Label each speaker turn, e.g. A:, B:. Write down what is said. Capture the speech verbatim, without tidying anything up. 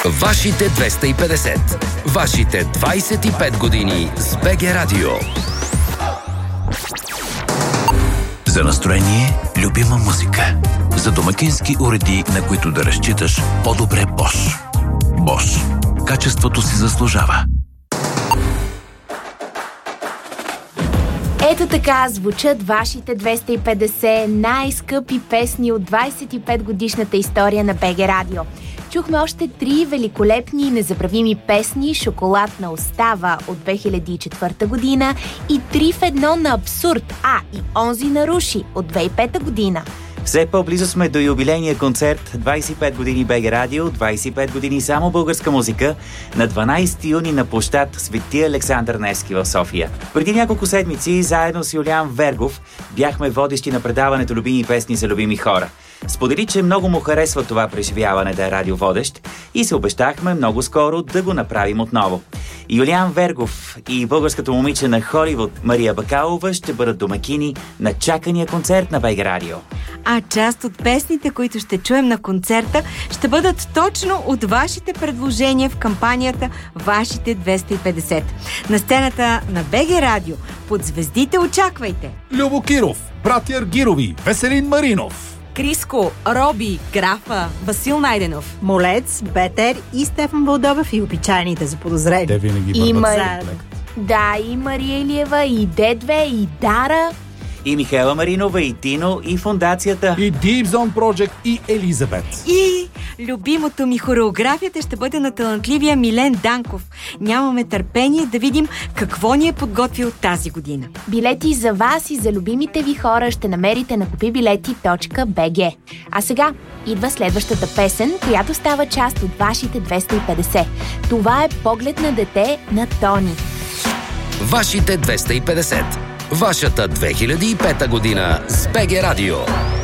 A: Вашите двеста и петдесет. Вашите двайсет и пет години с БГ Радио. За настроение, любима музика. За домакински уреди, на които да разчиташ, по-добре Bosch. Bosch. Качеството си заслужава.
B: Ето така звучат вашите двеста и петдесет най-скъпи песни от двайсет и пет годишната история на БГ Радио. Чухме още три великолепни и незабравими песни: "Шоколад на Остава" от две хиляди и четвърта година и "Три в едно на Абсурд", а и "Онзи наруши" от две хиляди и пета година.
C: Все по-близо сме до юбилейния концерт двайсет и пет години БГ Радио, двайсет и пет години само българска музика, на дванайсети юни на площад Свети Александър Невски в София. Преди няколко седмици, заедно с Юлиан Вергов, бяхме водещи на предаването "Любими песни за любими хора". Сподели, че много му харесва това преживяване да е радиоводещ и се обещахме много скоро да го направим отново. Юлиан Вергов и българското момиче на Холивуд Мария Бакалова ще бъдат домакини на чакания концерт на БГ Радио.
D: А част от песните, които ще чуем на концерта, ще бъдат точно от вашите предложения в кампанията "Вашите двеста и петдесет". На сцената на БГ Радио под звездите очаквайте
E: Любо Киров, братя Аргирови, Веселин Маринов,
F: Криско, Роби, Графа, Васил Найденов,
G: Молец, Бетер и Стефан Вълдобев и обичайните заподозрени.
E: Те винаги
B: И
E: върват
B: Мар...
E: заедно.
B: Да, и Мария Илиева, и Дедве, и Дара,
C: И Михайла Маринова, и Тино, и фондацията.
E: И Deep Zone Project, и Елизабет.
D: И любимото ми, хореографията ще бъде на талантливия Милен Данков. Нямаме търпение да видим какво ни е подготвил тази година.
B: билети за вас и за любимите ви хора ще намерите на купибилети точка би джи. А сега идва следващата песен, която става част от вашите двеста и петдесет. Това е "Поглед на дете" на Тони.
A: Вашите двеста и петдесет. Вашата две хиляди и пета година с БГ Радио.